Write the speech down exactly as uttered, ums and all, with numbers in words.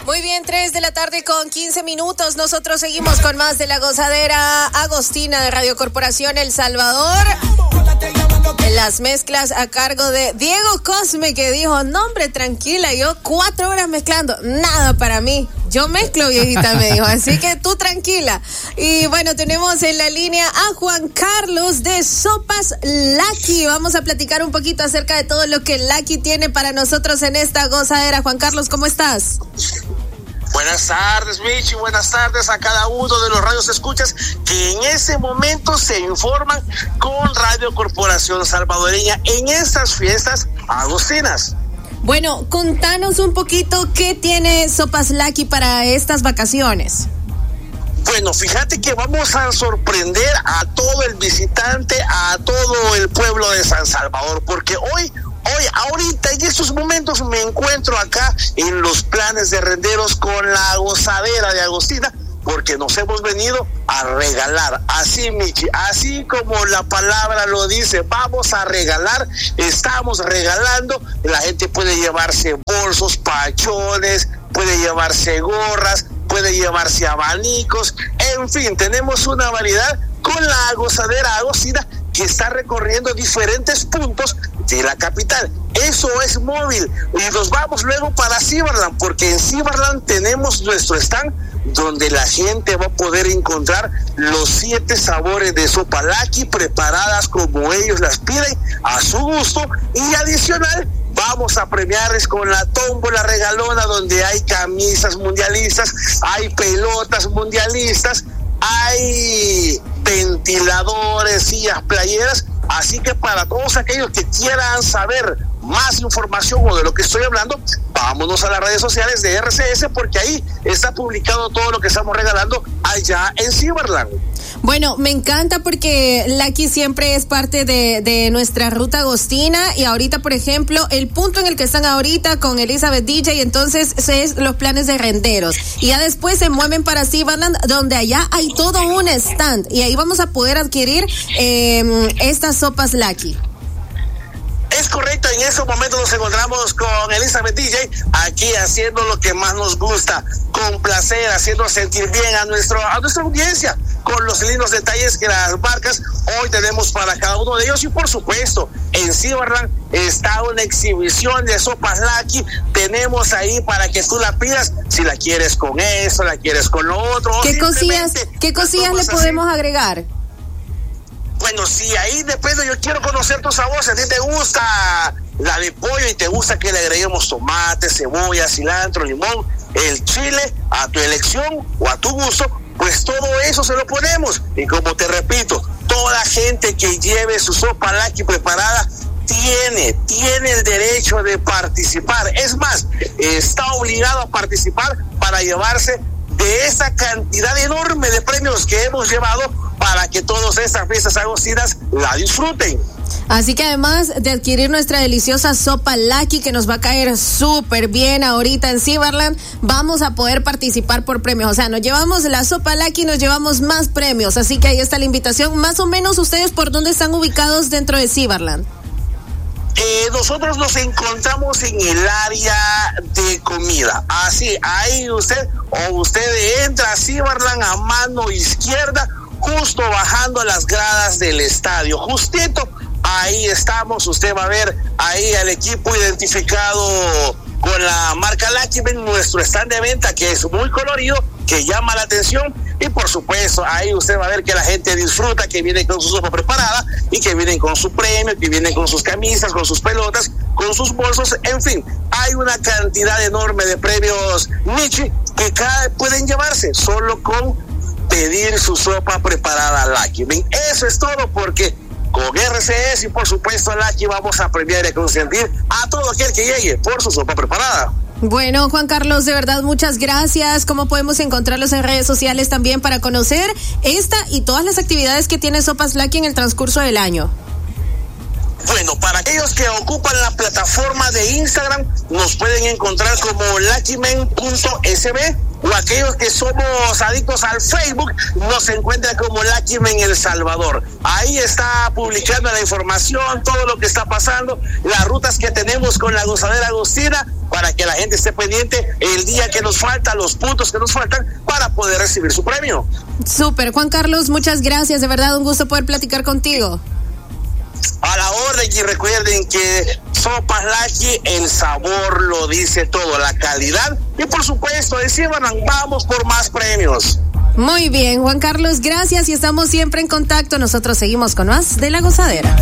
Muy bien, tres de la tarde con quince minutos. Nosotros seguimos con más de La Gozadera Agostina de Radio Corporación El Salvador. En las mezclas a cargo de Diego Cosme, que dijo, no hombre, tranquila, yo cuatro horas mezclando, nada para mí. Yo mezclo, viejita, me dijo, así que tú tranquila. Y bueno, tenemos en la línea a Juan Carlos de Sopas Lucky. Vamos a platicar un poquito acerca de todo lo que Lucky tiene para nosotros en esta gozadera. Juan Carlos, ¿cómo estás? Buenas tardes, Michi, buenas tardes a cada uno de los radios escuchas que en ese momento se informan con Radio Corporación Salvadoreña en estas fiestas agostinas. Bueno, contanos un poquito qué tiene Sopas Lucky para estas vacaciones. Bueno, fíjate que vamos a sorprender a todo el visitante, a todo el pueblo de San Salvador, porque hoy, hoy, ahorita, en estos momentos me encuentro acá en los planes de renderos con la gozadera de Agostina, porque nos hemos venido a regalar, así Michi, así como la palabra lo dice, vamos a regalar, estamos regalando, la gente puede llevarse bolsos, pachones, puede llevarse gorras, puede llevarse abanicos, en fin, tenemos una variedad con la gozadera Agostina que está recorriendo diferentes puntos de la capital. Eso es móvil y nos vamos luego para Ciberland, porque en Ciberland tenemos nuestro stand donde la gente va a poder encontrar los siete sabores de sopa Lucky preparadas como ellos las piden a su gusto, y adicional vamos a premiarles con la tómbola regalona donde hay camisas mundialistas, hay pelotas mundialistas, hay ventiladores, sillas, playeras. Así que para todos aquellos que quieran saber más información o de lo que estoy hablando, vámonos a las redes sociales de R C S, porque ahí está publicado todo lo que estamos regalando allá en Ciberland. Bueno, me encanta porque Lucky siempre es parte de, de nuestra ruta agostina, y ahorita, por ejemplo, el punto en el que están ahorita con Elizabeth D J, entonces es los planes de renderos, y ya después se mueven para Ciberland, donde allá hay todo un stand, y ahí vamos a poder adquirir eh, estas sopas Lucky. Es correcto, en estos momentos nos encontramos con Elizabeth D J aquí haciendo lo que más nos gusta, con placer, haciendo sentir bien a nuestro a nuestra audiencia con los lindos detalles que las marcas hoy tenemos para cada uno de ellos. Y por supuesto, en Ciberland está una exhibición de sopas Lucky. Tenemos ahí para que tú la pidas, si la quieres con eso, la quieres con lo otro. ¿Qué cosillas, qué cosillas le podemos así agregar? Bueno, sí, ahí depende, yo quiero conocer tu sabor. Si a ti te gusta la de pollo y te gusta que le agreguemos tomate, cebolla, cilantro, limón, el chile, a tu elección o a tu gusto, pues todo eso se lo ponemos. Y como te repito, toda gente que lleve su sopa Lucky preparada tiene, tiene el derecho de participar. Es más, está obligado a participar para llevarse de esa cantidad enorme de premios que hemos llevado para que todas estas fiestas agostinas la disfruten. Así que además de adquirir nuestra deliciosa sopa Lucky, que nos va a caer súper bien ahorita en Ciberland, vamos a poder participar por premios. O sea, nos llevamos la sopa Lucky, nos llevamos más premios. Así que ahí está la invitación. Más o menos, ¿ustedes por dónde están ubicados dentro de Ciberland? Eh, nosotros nos encontramos en el área de comida. Así, ahí usted, o usted entra a Ciberland a mano izquierda, justo bajando las gradas del estadio, justito, ahí estamos. Usted va a ver ahí al equipo identificado con la marca Lucky, ven nuestro stand de venta que es muy colorido, que llama la atención, y por supuesto ahí usted va a ver que la gente disfruta, que viene con su sopa preparada y que vienen con su premio, que vienen con sus camisas, con sus pelotas, con sus bolsos, en fin, hay una cantidad enorme de premios, Michi, que cada pueden llevarse solo con pedir su sopa preparada Lucky. Bien, eso es todo, porque con R C S y por supuesto Lucky vamos a premiar y consentir a todo aquel que llegue por su sopa preparada. Bueno, Juan Carlos, de verdad, muchas gracias. ¿Cómo podemos encontrarlos en redes sociales también para conocer esta y todas las actividades que tiene Sopas Lucky en el transcurso del año? Bueno, para aquellos que ocupan la plataforma de Instagram, nos pueden encontrar como luckymen punto s b, o aquellos que somos adictos al Facebook, nos encuentran como Lucky Men El Salvador. Ahí está publicando la información, todo lo que está pasando, las rutas que tenemos con la gozadera agostina, para que la gente esté pendiente el día que nos falta, los puntos que nos faltan para poder recibir su premio. Súper, Juan Carlos, muchas gracias, de verdad un gusto poder platicar contigo. A la orden, y recuerden que Sopas Lucky, el sabor lo dice todo, la calidad, y por supuesto, decían, vamos por más premios. Muy bien, Juan Carlos, gracias y estamos siempre en contacto. Nosotros seguimos con más de La Gozadera.